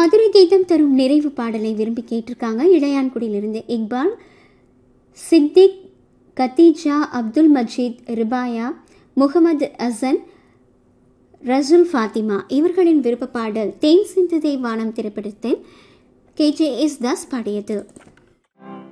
மதுரை கீதம் தரும் நிறைவு பாடலை விரும்பி கேட்டிருக்காங்க. இளையான்குடியிலிருந்து இக்பால், சித்திக், கத்தீஜா, அப்துல் மஜீத், ரிபாயா, முகமது அசன், ரசுல் ஃபாத்திமா இவர்களின் விருப்ப பாடல் தேன் சிந்துதை வானம் திரைப்படத்தில் KJS தாஸ் பாடியது.